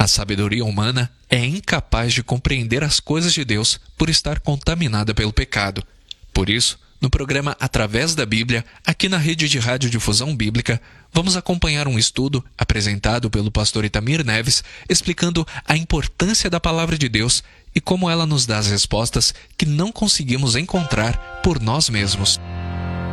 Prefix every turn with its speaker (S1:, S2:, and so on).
S1: A sabedoria humana é incapaz de compreender as coisas de Deus por estar contaminada pelo pecado. Por isso, no programa Através da Bíblia, aqui na Rede de Radiodifusão Bíblica, vamos acompanhar um estudo apresentado pelo pastor Itamir Neves, explicando a importância da Palavra de Deus e como ela nos dá as respostas que não conseguimos encontrar por nós mesmos.